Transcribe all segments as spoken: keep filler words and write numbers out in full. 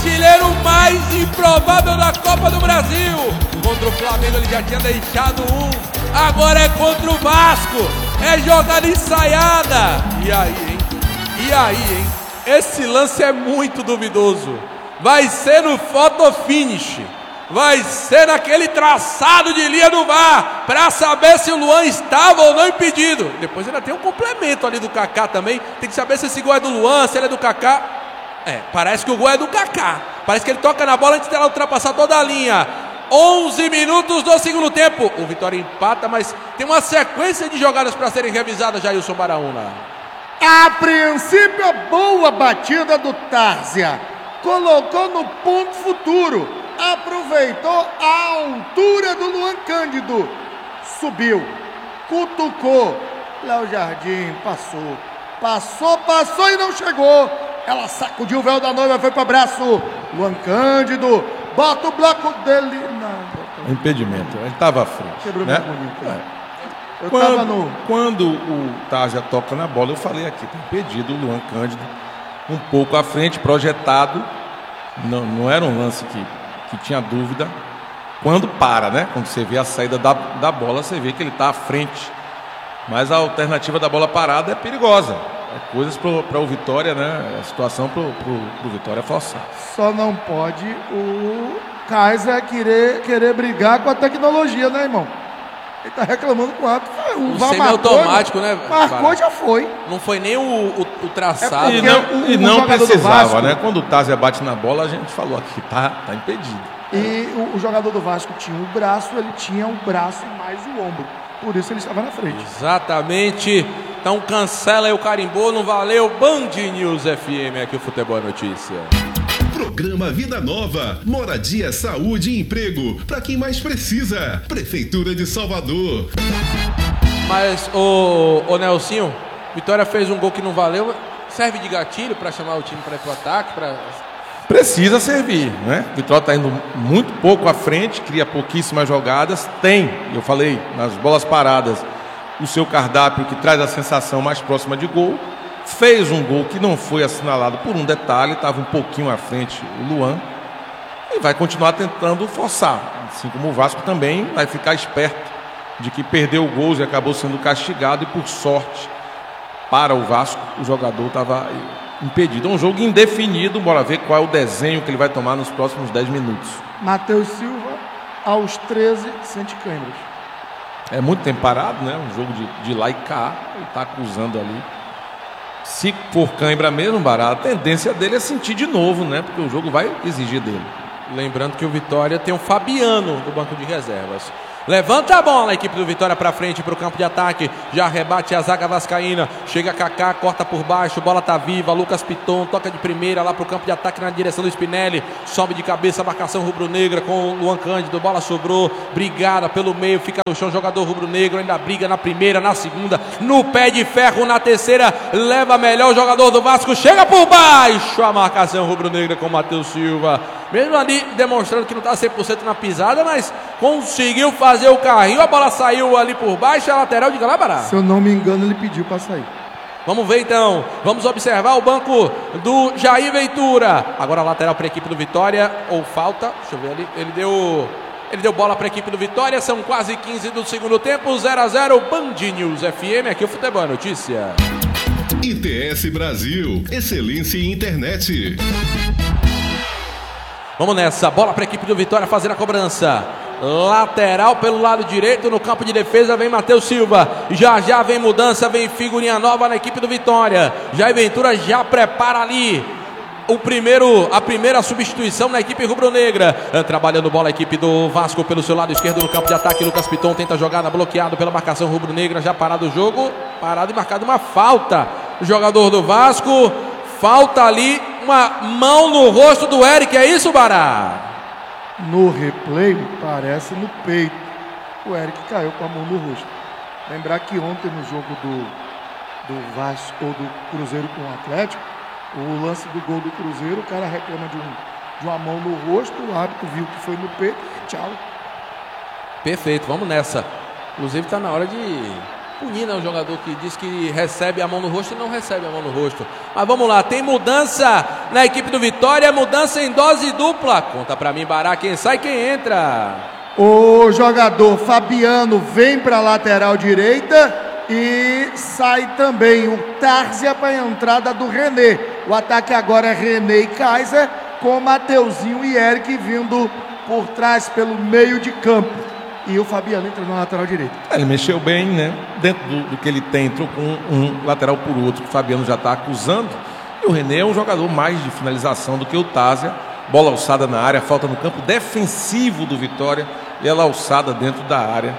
artilheiro mais improvável da Copa do Brasil. Contra o Flamengo ele já tinha deixado um, agora é contra o Vasco, é jogada ensaiada. E aí, hein? E aí, hein? Esse lance é muito duvidoso. Vai ser no photo finish, vai ser naquele traçado de linha do V A R, para saber se o Luan estava ou não impedido. Depois ainda tem um complemento ali do Kaká também, tem que saber se esse gol é do Luan, se ele é do Kaká. É, parece que o gol é do Kaká, parece que ele toca na bola antes dela ultrapassar toda a linha. onze minutos do segundo tempo, o Vitória empata, mas tem uma sequência de jogadas para serem revisadas, Jailson Baraúna. A princípio, a boa batida do Tárzia, colocou no ponto futuro, aproveitou a altura do Luan Cândido, subiu, cutucou, Léo Jardim passou, passou, passou e não chegou. Ela sacudiu o véu da noiva, foi para o abraço. Luan Cândido, bota o bloco dele. Não, impedimento, ele estava à frente. Quebrou, né? Muito bonito. É. Eu quando, tava no... quando o Tárzia toca na bola, eu falei aqui, está impedido o Luan Cândido um pouco à frente, projetado. Não, não era um lance que, que tinha dúvida. Quando para, né? Quando você vê a saída da, da bola, você vê que ele está à frente. Mas a alternativa da bola parada é perigosa. É coisas para o Vitória, né? A situação para o Vitória forçar. Só não pode o Kaiser querer, querer brigar com a tecnologia, né, irmão? Ele tá reclamando com o ato. O semi-automático, né? Marcou, já foi. Não foi nem o, o, o traçado. É e não, o, e não precisava, Vasco, né? Quando o Tárzia bate na bola, a gente falou aqui, tá, tá impedido. E o, o jogador do Vasco tinha o braço, ele tinha o braço mais o ombro. Por isso ele estava na frente. Exatamente. Então cancela aí o carimbô, não valeu. Band News F M, aqui o Futebol é Notícia. Programa Vida Nova, moradia, saúde e emprego para quem mais precisa. Prefeitura de Salvador. Mas, ô, ô Nelsinho, Vitória fez um gol que não valeu. Serve de gatilho para chamar o time para ir pro ataque? Pra... Precisa servir, né? Vitória está indo muito pouco à frente, cria pouquíssimas jogadas. Tem, eu falei, nas bolas paradas, o seu cardápio que traz a sensação mais próxima de gol. Fez um gol que não foi assinalado por um detalhe, estava um pouquinho à frente o Luan, e vai continuar tentando forçar, assim como o Vasco também vai ficar esperto de que perdeu gols e acabou sendo castigado, e por sorte para o Vasco o jogador estava impedido. É um jogo indefinido, bora ver qual é o desenho que ele vai tomar nos próximos dez minutos. Matheus Silva, aos treze, sente câimbras. É muito tempo parado, né? Um jogo de, de lá e cá, ele está acusando ali. Se for cãibra mesmo, barato, a tendência dele é sentir de novo, né? Porque o jogo vai exigir dele. Lembrando que o Vitória tem o Fabiano do banco de reservas. Levanta a bola a equipe do Vitória para frente, para o campo de ataque. Já rebate a zaga vascaína. Chega Kaká, corta por baixo, bola tá viva. Lucas Piton toca de primeira lá para o campo de ataque na direção do Spinelli. Sobe de cabeça a marcação rubro-negra com o Luan Cândido. Bola sobrou, brigada pelo meio, fica no chão. Jogador rubro-negro ainda briga na primeira, na segunda, no pé de ferro na terceira. Leva melhor o jogador do Vasco. Chega por baixo a marcação rubro-negra com o Matheus Silva. Mesmo ali demonstrando que não está cem por cento na pisada, mas conseguiu fazer o carrinho. A bola saiu ali por baixo, a lateral de Galabará. Se eu não me engano, ele pediu para sair. Vamos ver então, vamos observar o banco do Jair Ventura. Agora a lateral para a equipe do Vitória, ou falta, deixa eu ver ali, ele deu, ele deu bola para a equipe do Vitória. São quase quinze do segundo tempo, zero a zero, Band News F M, aqui o Futebol é Notícia. I T S Brasil, excelência em internet. Vamos nessa, bola para a equipe do Vitória fazer a cobrança. Lateral pelo lado direito, no campo de defesa vem Matheus Silva. Já já vem mudança, vem figurinha nova na equipe do Vitória. Jair Ventura já prepara ali o primeiro, a primeira substituição na equipe rubro-negra. Trabalhando bola a equipe do Vasco pelo seu lado esquerdo no campo de ataque. Lucas Piton tenta jogada, bloqueado pela marcação rubro-negra. Já parado o jogo, parado e marcado uma falta. O jogador do Vasco, falta ali uma mão no rosto do Eric, é isso, Bará? No replay, parece no peito. O Eric caiu com a mão no rosto. Lembrar que ontem no jogo do, do Vasco ou do Cruzeiro com o Atlético, o lance do gol do Cruzeiro, o cara reclama de, um, de uma mão no rosto, o árbitro viu que foi no peito e tchau. Perfeito, vamos nessa. Inclusive está na hora de punir, né, o jogador que diz que recebe a mão no rosto e não recebe a mão no rosto. Mas vamos lá, tem mudança na equipe do Vitória, mudança em dose dupla. Conta pra mim, Bará, quem sai, quem entra. O jogador Fabiano vem para a lateral direita e sai também o Tárzia para a entrada do René. O ataque agora é René e Kaiser, com Mateuzinho e Eric vindo por trás pelo meio de campo. E o Fabiano entra na lateral direita. Ele mexeu bem, né? Dentro do, do que ele tem, entrou com um, um lateral por outro, que o Fabiano já está acusando. E o René é um jogador mais de finalização do que o Tárzia. Bola alçada na área, falta no campo defensivo do Vitória. E ela alçada dentro da área.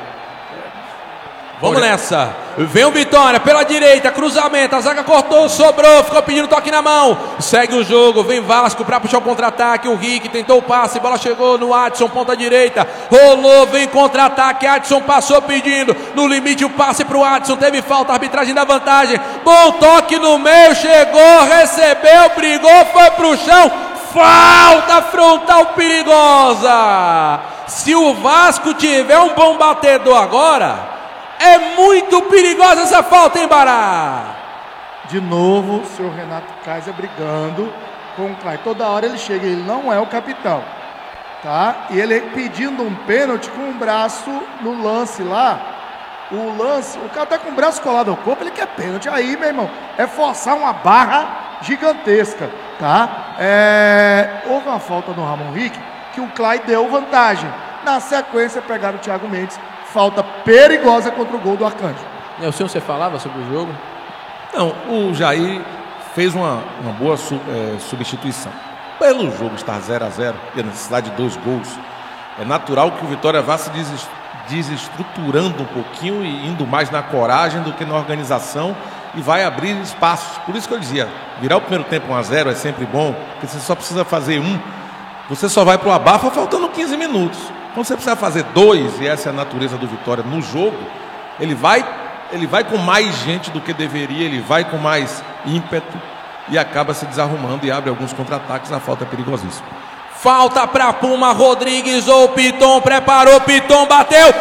Vamos nessa. Vem o Vitória pela direita, cruzamento, a zaga cortou, sobrou, ficou pedindo toque na mão. Segue o jogo, vem Vasco para puxar o contra-ataque. O Rick tentou o passe, bola chegou no Adson, ponta direita. Rolou, vem contra-ataque, Adson passou pedindo. No limite o passe para o Adson, teve falta, arbitragem da vantagem. Bom toque no meio, chegou, recebeu, brigou, foi pro chão. Falta frontal perigosa. Se o Vasco tiver um bom batedor agora, é muito perigosa essa falta, hein, Bará? De novo, o senhor Renato Kaiser brigando com o Clay. Toda hora ele chega, ele não é o capitão, tá? E ele pedindo um pênalti com o braço no lance lá. O lance, o cara tá com o braço colado ao corpo, ele quer pênalti. Aí, meu irmão, é forçar uma barra gigantesca, tá? É... Houve uma falta no Ramon Rick que o Clay deu vantagem. Na sequência, pegaram o Thiago Mendes. Falta perigosa contra o gol do Arcanjo. É, o senhor, você falava sobre o jogo? Não, o Jair fez uma, uma boa su, é, substituição. Pelo jogo estar zero a zero e a necessidade de dois gols, é natural que o Vitória vá se des, desestruturando um pouquinho e indo mais na coragem do que na organização e vai abrir espaços. Por isso que eu dizia, virar o primeiro tempo um a zero é sempre bom, porque você só precisa fazer um, você só vai para o abafa faltando quinze minutos. Quando você precisa fazer dois, e essa é a natureza do Vitória no jogo, ele vai, ele vai com mais gente do que deveria, ele vai com mais ímpeto e acaba se desarrumando e abre alguns contra-ataques, a falta é perigosíssima. Falta para Puma, Rodrigues ou Piton, preparou, Piton bateu,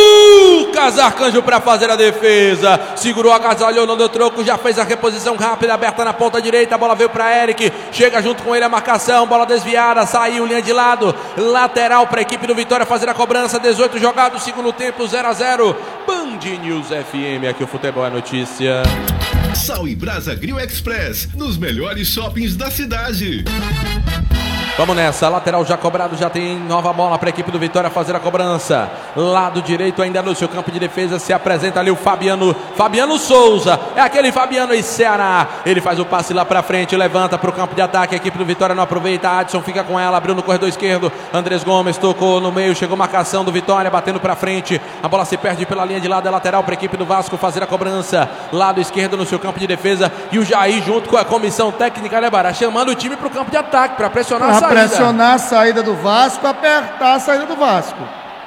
Lucas Arcanjo para fazer a defesa, segurou, agasalhou, não deu troco, já fez a reposição rápida, aberta na ponta direita, a bola veio para Eric, chega junto com ele a marcação, bola desviada, saiu, linha de lado, lateral para a equipe do Vitória fazer a cobrança, dezoito jogados, segundo tempo, zero a zero, Band News F M, aqui o futebol é notícia. Sal e Brasa Grill Express, nos melhores shoppings da cidade. Vamos nessa, lateral já cobrado, já tem nova bola para a equipe do Vitória fazer a cobrança. Lado direito ainda no seu campo de defesa, se apresenta ali o Fabiano, Fabiano Souza, é aquele Fabiano e Ceará. Ele faz o passe lá para frente, levanta para o campo de ataque, a equipe do Vitória não aproveita, Adson fica com ela, abriu no corredor esquerdo, Andrés Gomes tocou no meio, chegou marcação do Vitória, batendo para frente, a bola se perde pela linha de lado, é lateral para a equipe do Vasco fazer a cobrança. Lado esquerdo no seu campo de defesa e o Jair junto com a comissão técnica, né, Bará, chamando o time para o campo de ataque, para pressionar a Para pressionar a saída do Vasco, apertar a saída do Vasco.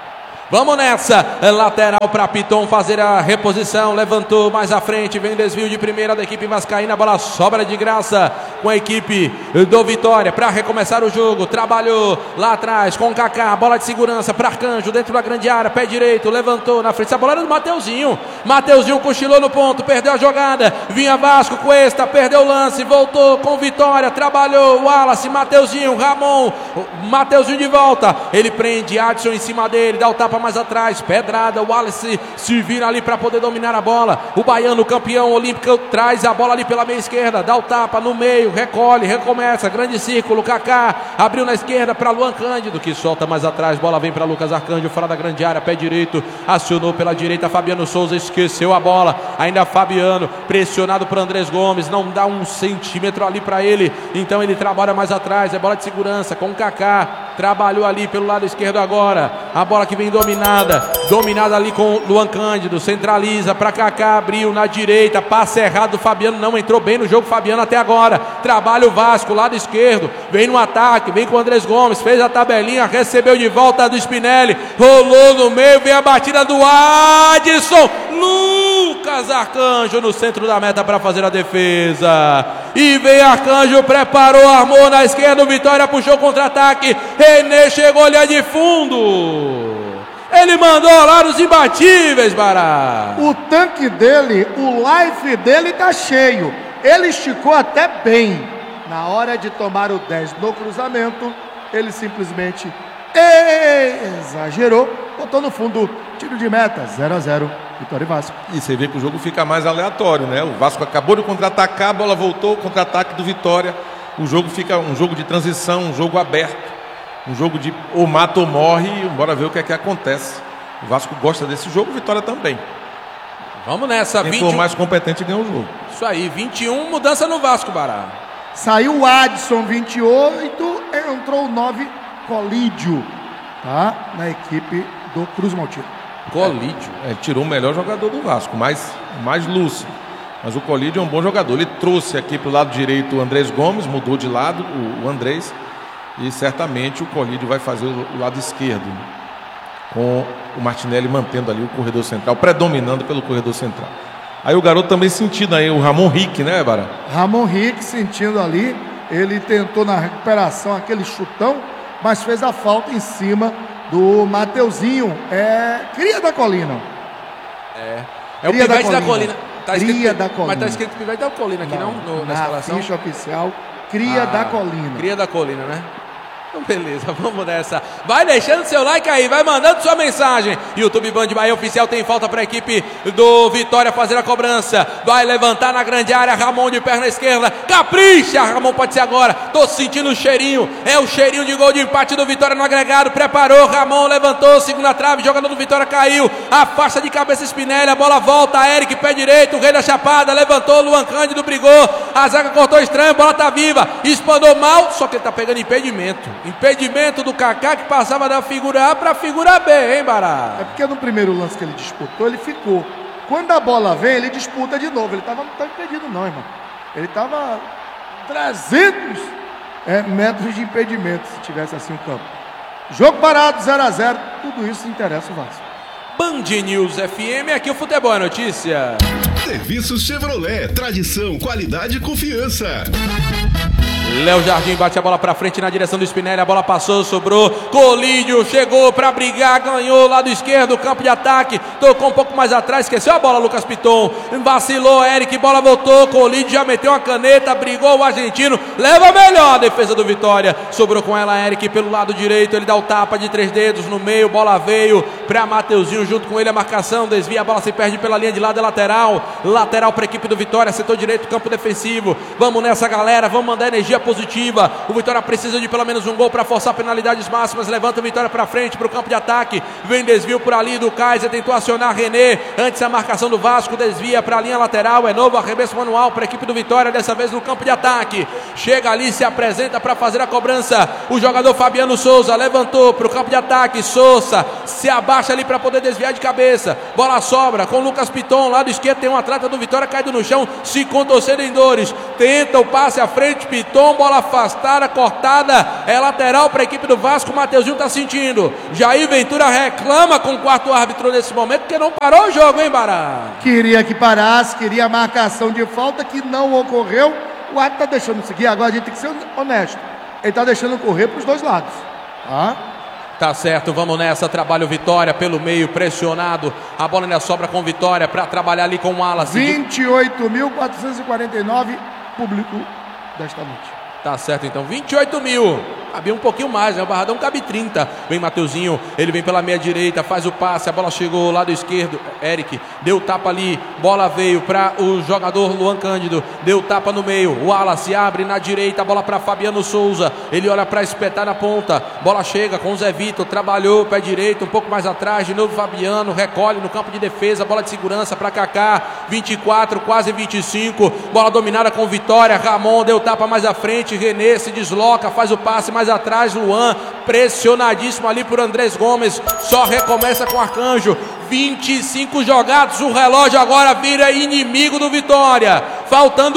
Vamos nessa, lateral para Piton fazer a reposição, levantou mais à frente, vem desvio de primeira da equipe vascaína, a bola sobra de graça com a equipe do Vitória para recomeçar o jogo, trabalhou lá atrás com o Kaká, bola de segurança para Arcanjo, dentro da grande área, pé direito, levantou na frente, essa bola era do Mateuzinho, Mateuzinho cochilou no ponto, perdeu a jogada, vinha Vasco, Cuesta, perdeu o lance, voltou com Vitória, trabalhou, Wallace, Mateuzinho, Ramon, Mateuzinho de volta, ele prende Adson em cima dele, dá o tapa mais atrás, pedrada, o Wallace se vira ali para poder dominar a bola, o baiano campeão olímpico traz a bola ali pela meia esquerda, dá o tapa no meio, recolhe, recomeça, grande círculo, Kaká, abriu na esquerda para Luan Cândido, que solta mais atrás, bola vem para Lucas Arcanjo, fora da grande área, pé direito, acionou pela direita, Fabiano Souza esqueceu a bola, ainda Fabiano, pressionado por Andrés Gomes, não dá um centímetro ali para ele, então ele trabalha mais atrás, é bola de segurança com o Kaká, trabalhou ali pelo lado esquerdo agora, a bola que vem dominada, dominada ali com Luan Cândido, centraliza para Kaká, abriu na direita, passe errado do Fabiano, não entrou bem no jogo Fabiano até agora, trabalha o Vasco, lado esquerdo, vem no ataque, vem com o Andrés Gomes, fez a tabelinha, recebeu de volta do Spinelli, rolou no meio, vem a batida do Adson, Lucas Arcanjo no centro da meta para fazer a defesa, e vem Arcanjo, preparou, armou na esquerda, o Vitória puxou contra-ataque, René chegou, linha de fundo, Ele mandou lá nos imbatíveis, Bará. O tanque dele, o life dele tá cheio. Ele esticou até bem. Na hora de tomar o dez no cruzamento, ele simplesmente exagerou. Botou no fundo, tiro de meta, zero a zero, Vitória e Vasco. E você vê que o jogo fica mais aleatório, né? O Vasco acabou de contra-atacar, a bola voltou, contra-ataque do Vitória. O jogo fica um jogo de transição, um jogo aberto, um jogo de ou mata ou morre. Bora ver o que é que acontece. O Vasco gosta desse jogo, o Vitória também. Vamos nessa, Quem vinte e um. for mais competente ganha o jogo. Isso aí, vinte e um, mudança no Vasco, Bará. Saiu o Adson, vinte e oito, entrou o nove, Colídio, tá? Na equipe do Cruz Maltino. Colídio. É, tirou o melhor jogador do Vasco, mais, mais lúcido. Mas o Colídio é um bom jogador. Ele trouxe aqui para o lado direito o Andrés Gomes, mudou de lado o, o Andrés. E certamente o Colídio vai fazer o, o lado esquerdo, com o Martinelli mantendo ali o corredor central, predominando pelo corredor central. Aí o garoto também sentindo aí o Ramon Rick, né, Bará? Ramon Rick sentindo ali, ele tentou na recuperação aquele chutão, mas fez a falta em cima do Mateuzinho, é cria da Colina. É, é o Cria da Pivete da Colina. Colina. Tá Cria escrito, da Colina. Mas tá escrito Pivete da Colina aqui, não? no, na na escalação? ficha oficial, Cria Ah, da Colina. Cria da Colina, né? Então, beleza, vamos nessa. Vai deixando seu like aí, vai mandando sua mensagem. YouTube Band Bahia Oficial tem falta para a equipe do Vitória fazer a cobrança. Vai levantar na grande área, Ramon de perna esquerda. Capricha, Ramon pode ser agora. Tô sentindo o cheirinho, é o cheirinho de gol de empate do Vitória no agregado. Preparou, Ramon levantou, segunda trave, jogador do Vitória caiu. Afasta de cabeça Spinelli, a bola volta, Eric, pé direito, o rei da chapada, levantou, Luan Cândido brigou. A zaga cortou estranho, bola tá viva. Espanou mal, só que ele tá pegando impedimento. Impedimento do Kaká que passava da figura A para a figura B, hein, Bará? É porque no primeiro lance que ele disputou, ele ficou. Quando a bola vem, ele disputa de novo. Ele tava, não estava impedido não, irmão. Ele estava trezentos é, metros de impedimento, se tivesse assim o campo. Jogo parado, zero a zero. Tudo isso interessa o Vasco. Band News F M, aqui o Futebol é Notícia. Serviços Chevrolet, tradição, qualidade e confiança. Léo Jardim bate a bola pra frente na direção do Spinelli, a bola passou, sobrou, Colídio chegou pra brigar, ganhou lado esquerdo, campo de ataque, tocou um pouco mais atrás, esqueceu a bola Lucas Piton, vacilou, Eric, bola voltou, Colídio já meteu uma caneta, brigou o argentino, leva melhor a defesa do Vitória, sobrou com ela Eric pelo lado direito, ele dá o tapa de três dedos no meio, bola veio pra Mateuzinho, junto com ele a marcação, desvia, a bola se perde pela linha de lado, é lateral, lateral pra equipe do Vitória, setor direito, campo defensivo, vamos nessa galera, vamos mandar energia positiva. O Vitória precisa de pelo menos um gol para forçar penalidades máximas. Levanta o Vitória para frente para o campo de ataque. Vem desvio por ali do Kaiser. Tentou acionar René. Antes a marcação do Vasco. Desvia para a linha lateral. É novo arremesso manual para a equipe do Vitória. Dessa vez no campo de ataque. Chega ali, se apresenta para fazer a cobrança. O jogador Fabiano Souza levantou para o campo de ataque. Souza se abaixa ali para poder desviar de cabeça. Bola sobra com Lucas Piton. Lado esquerdo tem um atleta do Vitória caído no chão. Se contorcendo em dores. Tenta o passe à frente. Piton. Bola afastada, cortada, é lateral para a equipe do Vasco, o Mateuzinho está sentindo. Jair Ventura reclama com o quarto árbitro nesse momento, porque não parou o jogo, hein, Bará? Queria que parasse, queria a marcação de falta que não ocorreu. O árbitro está deixando seguir, agora a gente tem que ser honesto. Ele está deixando correr para os dois lados. Tá? Tá certo, vamos nessa, trabalha o Vitória pelo meio, pressionado, a bola ainda sobra com Vitória para trabalhar ali com o Wallace. vinte e oito mil quatrocentos e quarenta e nove público desta noite. Tá certo então, vinte e oito mil. Cabia um pouquinho mais, né? O Barradão cabe trinta. Vem Mateuzinho, ele vem pela meia direita, faz o passe, a bola chegou lado esquerdo. Eric deu tapa ali, bola veio para o jogador Luan Cândido, deu tapa no meio. O Wallace abre na direita, a bola para Fabiano Souza. Ele olha para espetar na ponta, bola chega com o Zé Vitor, trabalhou pé direito, um pouco mais atrás. De novo Fabiano, recolhe no campo de defesa, bola de segurança para Kaká. vinte e quatro, quase vinte e cinco. Bola dominada com Vitória. Ramon deu tapa mais à frente. René se desloca, faz o passe mais atrás. Luan pressionadíssimo ali por Andrés Gomes, só recomeça com Arcanjo. Vinte e cinco jogados, o relógio agora vira inimigo do Vitória, faltando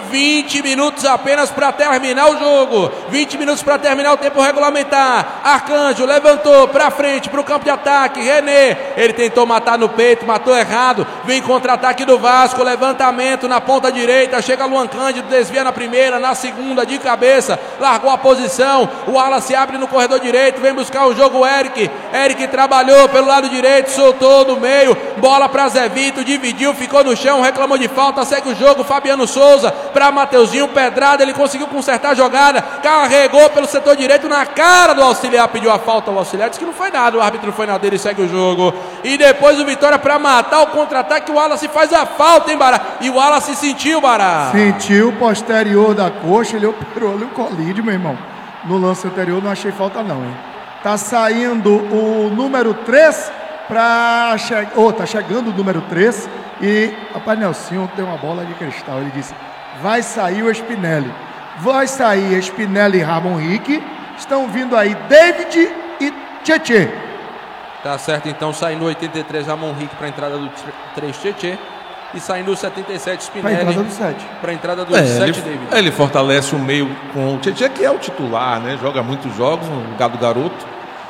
vinte minutos apenas para terminar o jogo. vinte minutos para terminar o tempo regulamentar. Arcanjo levantou para frente, para o campo de ataque. René, ele tentou matar no peito, matou errado. Vem contra-ataque do Vasco, levantamento na ponta direita. Chega Luan Cândido, desvia na primeira, na segunda de cabeça. Largou a posição. O Wallace abre no corredor direito, vem buscar o jogo o Eric. Eric trabalhou pelo lado direito, soltou no meio. Bola para Zé Vito, dividiu, ficou no chão, reclamou de falta, segue o jogo. Fabiano Souza para Mateuzinho, pedrada, ele conseguiu consertar a jogada, carregou pelo setor direito na cara do auxiliar, pediu a falta, o auxiliar disse que não foi nada, o árbitro foi na dele e segue o jogo. E depois o Vitória para matar o contra-ataque, o Wallace faz a falta, hein, Bará? E o Wallace sentiu, Bará? Sentiu, posterior da coxa, ele operou ali o colírio, meu irmão. No lance anterior não achei falta não, hein. Tá saindo o número três para chegar, oh, tá chegando o número três e rapaz, Nelsinho tem uma bola de cristal, ele disse, vai sair o Spinelli, vai sair Spinelli e Ramon Henrique, estão vindo aí David e Tietê. Tá certo, então saindo oitenta e três Ramon Henrique para a entrada do três Tietê e saindo o setenta e sete Spinelli para a entrada do sete. Para a entrada do é, sete, ele, David. Ele fortalece o meio com o Tietê, que é o titular, né? Joga muitos jogos no lugar do garoto.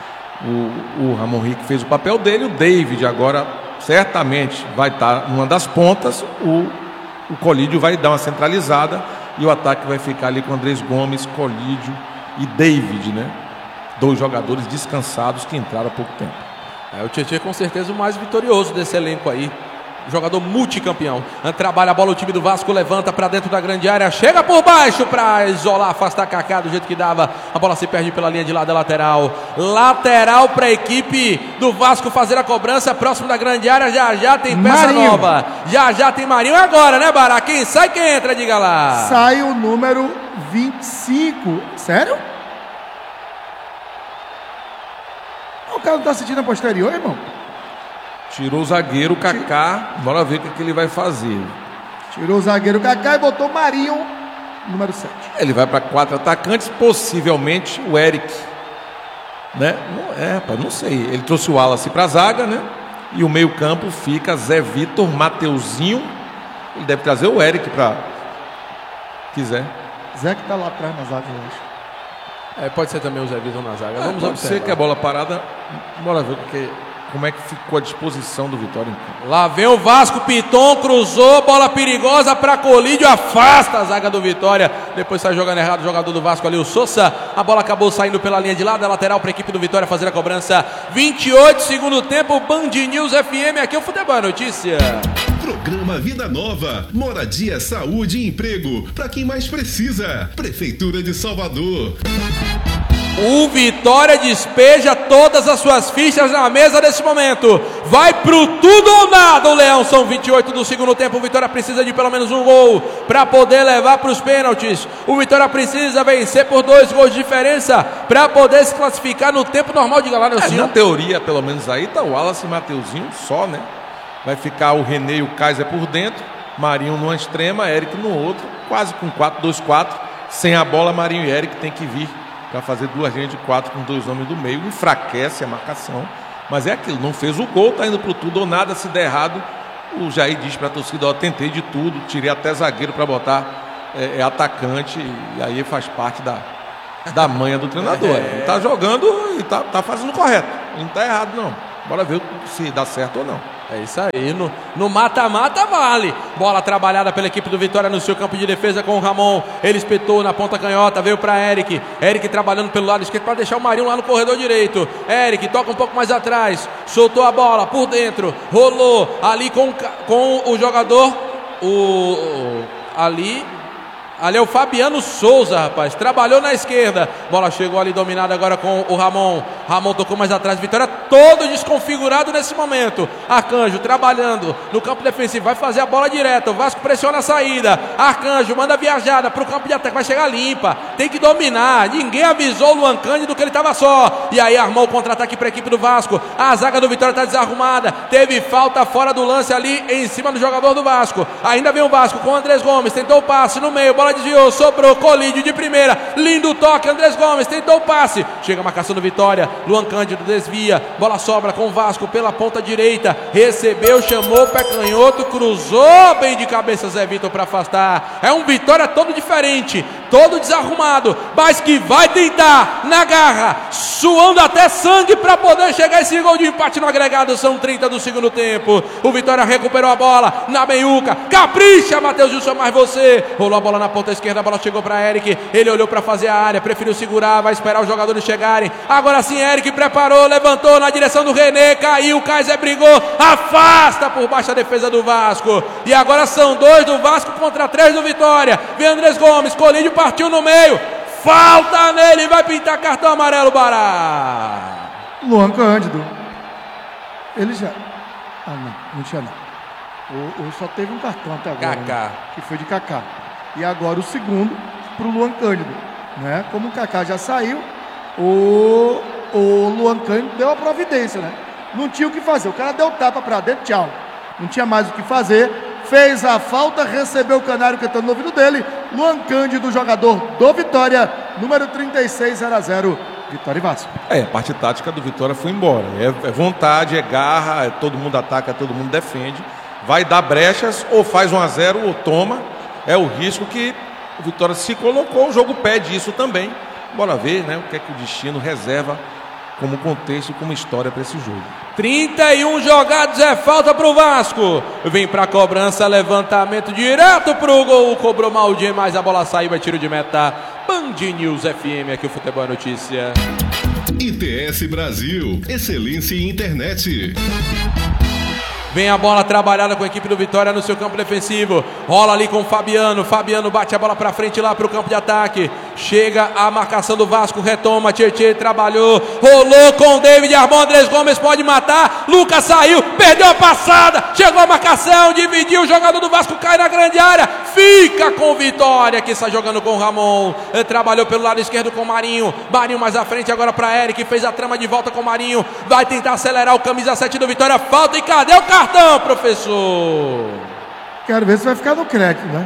O, o Ramon Henrique fez o papel dele, o David agora certamente vai estar numa das pontas, o, o Colídio vai dar uma centralizada e o ataque vai ficar ali com Andrés Gomes, Colídio e David, né? Dois jogadores descansados que entraram há pouco tempo. É, o Tietê com certeza o mais vitorioso desse elenco aí. Jogador multicampeão. Trabalha a bola, o time do Vasco levanta para dentro da grande área, chega por baixo para isolar, afastar Kaká do jeito que dava. A bola se perde pela linha de lado, lateral. Lateral para a equipe do Vasco fazer a cobrança próximo da grande área. Já já tem peça Marinho. nova. Já já tem Marinho. É agora, né, Bará? Quem sai, quem entra, diga lá. Sai o número vinte e cinco. Sério? O cara não tá sentindo a posterior, irmão? Tirou o zagueiro, o Kaká, bora ver o que, que ele vai fazer. Tirou o zagueiro Kaká e botou o Marinho, número sete. Ele vai para quatro atacantes, possivelmente o Eric. Né? Não, é, rapaz, não sei. Ele trouxe o Wallace para a zaga, né? E o meio-campo fica Zé Vitor, Mateuzinho. Ele deve trazer o Eric para. Quiser. Zé que tá lá atrás na zaga, eu acho. É, pode ser também o Zé Vitor na zaga. É, Vamos pode observar. ser que a bola parada. Bora ver o que. Como é que ficou a disposição do Vitória em campo. Lá vem o Vasco, Piton cruzou, bola perigosa para Colídio, afasta a zaga do Vitória. Depois sai jogando errado o jogador do Vasco ali, o Sousa. A bola acabou saindo pela linha de lado, é lateral para a equipe do Vitória fazer a cobrança. vinte e oito, segundo tempo, Band News F M, aqui é o Futebol é Notícia. Programa Vida Nova, moradia, saúde e emprego para quem mais precisa. Prefeitura de Salvador. O Vitória despeja todas as suas fichas na mesa nesse momento. Vai pro tudo ou nada o Leão. São vinte e oito do segundo tempo. O Vitória precisa de pelo menos um gol para poder levar para os pênaltis. O Vitória precisa vencer por dois gols de diferença para poder se classificar no tempo normal de Galá. É, na teoria, pelo menos aí, tá o Wallace e Mateuzinho só, né? Vai ficar o René e o Kaiser por dentro. Marinho numa extrema, Eric no outro. Quase com quatro dois quatro. Sem a bola, Marinho e Eric tem que vir para fazer duas linhas de quatro com dois homens do meio, enfraquece a marcação, mas é aquilo, não fez o gol, tá indo pro tudo ou nada, se der errado, o Jair diz para a torcida, ó, tentei de tudo, tirei até zagueiro para botar é, é atacante, e aí faz parte da, da manha do treinador, é. Ele tá jogando e tá, tá fazendo correto, não tá errado não, bora ver se dá certo ou não. É isso aí, no, no mata-mata vale. Bola trabalhada pela equipe do Vitória no seu campo de defesa com o Ramon. Ele espetou na ponta canhota, veio para Eric. Eric trabalhando pelo lado esquerdo para deixar o Marinho lá no corredor direito. Eric toca um pouco mais atrás, soltou a bola por dentro, rolou ali com, com o jogador, o ali... Ali é o Fabiano Souza, rapaz. Trabalhou na esquerda. Bola chegou ali dominada agora com o Ramon. Ramon tocou mais atrás. Vitória todo desconfigurado nesse momento. Arcanjo trabalhando no campo defensivo. Vai fazer a bola direta. O Vasco pressiona a saída. Arcanjo manda viajada para o campo de ataque. Vai chegar limpa. Tem que dominar. Ninguém avisou o Luan Cândido que ele estava só. E aí armou o contra-ataque para a equipe do Vasco. A zaga do Vitória está desarrumada. Teve falta fora do lance ali em cima do jogador do Vasco. Ainda vem o Vasco com o Andrés Gomes. Tentou o passe no meio. Bola desviou, sobrou, Colídio de primeira, lindo toque, Andrés Gomes tentou o passe, chega a marcação do Vitória, Luan Cândido desvia, bola sobra com o Vasco pela ponta direita, recebeu, chamou, pé canhoto, cruzou bem de cabeça Zé Vitor para afastar. É um Vitória todo diferente, todo desarrumado, mas que vai tentar na garra, suando até sangue para poder chegar esse gol de empate no agregado. São trinta do segundo tempo. O Vitória recuperou a bola na meiuca, capricha Matheus Gilson, mais você, rolou a bola na ponta esquerda, a bola chegou para Eric, ele olhou para fazer a área, preferiu segurar, vai esperar os jogadores chegarem. Agora sim, Eric preparou, levantou na direção do René, caiu, o Kaiser brigou, afasta por baixo a defesa do Vasco. E agora são dois do Vasco contra três do Vitória. Vem Andrés Gomes, Colídio partiu no meio, falta nele, vai pintar cartão amarelo, Bará. Luan Cândido. Ele já... Ah, não, não tinha não. O, o, só teve um cartão até agora, Kaká, né? Que foi de Kaká. E agora o segundo para o Luan Cândido, né? Como o Kaká já saiu, o, o Luan Cândido deu a providência, né? Não tinha o que fazer, o cara deu tapa para dentro, tchau. Não tinha mais o que fazer, fez a falta, recebeu o canário cantando no ouvido dele. Luan Cândido, jogador do Vitória, número trinta e seis, zero a zero, Vitória e Vasco. É, a parte tática do Vitória foi embora. É, é vontade, é garra, é todo mundo ataca, todo mundo defende. Vai dar brechas, ou faz um a zero ou toma. É o risco que o Vitória se colocou, o jogo pede isso também. Bora ver, né, o que é que o destino reserva como contexto e como história para esse jogo. trinta e um jogados, é falta pro Vasco. Vem pra cobrança, levantamento direto pro gol. Cobrou mal demais, a bola saiu, é tiro de meta. Band News F M, aqui o Futebol é Notícia. I T S Brasil, excelência em internet. Vem a bola trabalhada com a equipe do Vitória no seu campo defensivo. Rola ali com o Fabiano. Fabiano bate a bola para frente lá para o campo de ataque. Chega a marcação do Vasco. Retoma. Tietê trabalhou. Rolou com o David. Armou. Andrés Gomes pode matar. Lucas saiu. Perdeu a passada. Chegou a marcação. Dividiu. O jogador do Vasco cai na grande área. Fica com Vitória, que está jogando com o Ramon. Ele trabalhou pelo lado esquerdo com o Marinho. Marinho mais à frente agora para Eric. Fez a trama de volta com o Marinho. Vai tentar acelerar o camisa sete do Vitória. Falta e cadê o cartão? Cartão, professor. Quero ver se vai ficar no crédito, né?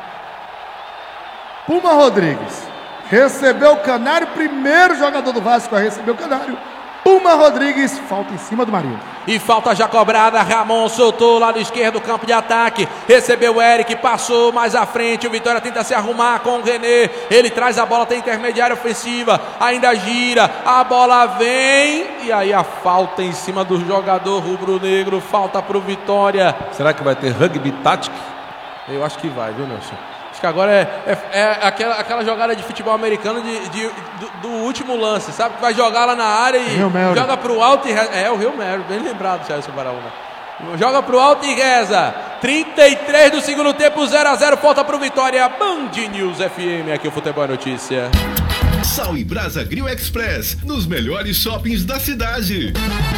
Puma Rodrigues recebeu o canário, primeiro jogador do Vasco a receber o canário. Puma Rodrigues, falta em cima do Marinho. E falta já cobrada, Ramon soltou lado esquerdo, campo de ataque, recebeu o Eric, passou mais à frente, o Vitória tenta se arrumar com o René, ele traz a bola, tem intermediária ofensiva, ainda gira, a bola vem, e aí a falta em cima do jogador rubro-negro, falta pro Vitória. Será que vai ter rugby tático? Eu acho que vai, viu, Nelson? Acho que agora é, é, é aquela, aquela jogada de futebol americano de, de, do, do último lance, sabe? Que vai jogar lá na área e joga pro alto e reza. É, o Rio Mero, bem lembrado, Celso Baraúna. Joga pro alto e reza. trinta e três do segundo tempo, zero a zero, falta pro Vitória. Band News F M, aqui o Futebol é Notícia. Sal e Brasa Grill Express, nos melhores shoppings da cidade.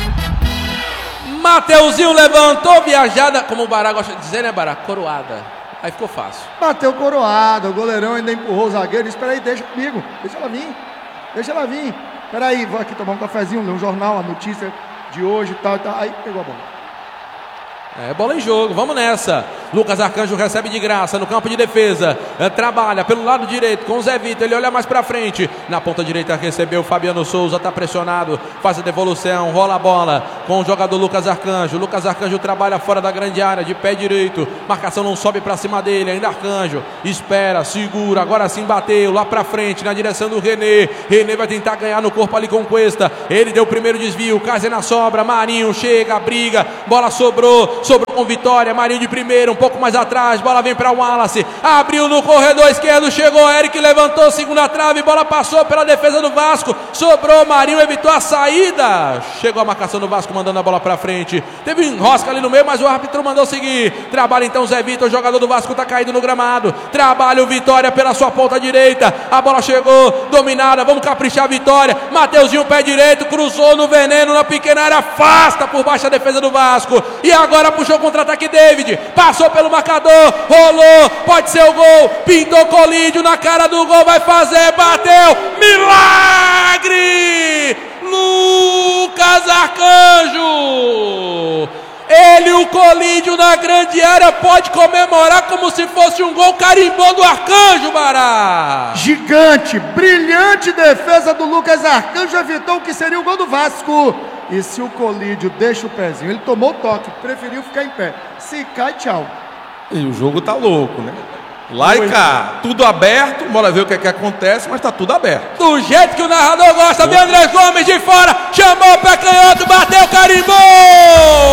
Mateuzinho levantou, viajada, como o Bará gosta de dizer, né, Bará? Coroada. Aí ficou fácil. Bateu coroado, o goleirão ainda empurrou o zagueiro. Espera aí, deixa comigo, deixa ela vir, deixa ela vir. Espera aí, vou aqui tomar um cafezinho, ler um jornal, a notícia de hoje e tal, tal. Aí pegou a bola. É bola em jogo, vamos nessa. Lucas Arcanjo recebe de graça no campo de defesa. É, trabalha pelo lado direito com o Zé Vitor. Ele olha mais pra frente. Na ponta direita recebeu o Fabiano Souza, tá pressionado. Faz a devolução, rola a bola com o jogador Lucas Arcanjo. Lucas Arcanjo trabalha fora da grande área, de pé direito. Marcação não sobe pra cima dele. Ainda Arcanjo espera, segura. Agora sim bateu lá pra frente na direção do René. René vai tentar ganhar no corpo ali com o Cuesta. Ele deu o primeiro desvio. Kaiser na sobra. Marinho chega, briga. Bola sobrou. Sobrou com Vitória, Marinho de primeiro, um pouco mais atrás, bola vem para o Wallace, abriu no corredor esquerdo, chegou Eric, levantou, segunda trave, bola passou pela defesa do Vasco, sobrou, Marinho evitou a saída, chegou a marcação do Vasco, mandando a bola para frente, teve um enrosca ali no meio, mas o árbitro mandou seguir, trabalha então Zé Vitor, o jogador do Vasco está caído no gramado, trabalha o Vitória pela sua ponta direita, a bola chegou, dominada, vamos caprichar a Vitória, Mateuzinho pé direito, cruzou no veneno, na pequena área, afasta por baixo a defesa do Vasco, e agora puxou contra-ataque David, passou pelo marcador, rolou, pode ser o gol, pintou colídio na cara do gol, vai fazer, bateu, milagre! Lucas Arcanjo! Ele, o colídio Batendo na grande área, pode comemorar como se fosse um gol, carimbou do Arcanjo, Bará. Gigante, brilhante defesa do Lucas Arcanjo evitou o que seria o gol do Vasco. E se o Colídio deixa o pezinho, ele tomou o toque, preferiu ficar em pé. Se cai, tchau. E o jogo tá louco, né? Lá e cá, tudo aberto, bora ver o que é que acontece, mas tá tudo aberto. Do jeito que o narrador gosta, de Andrés Gomes de fora, chamou o pé canhoto, bateu, carimbou!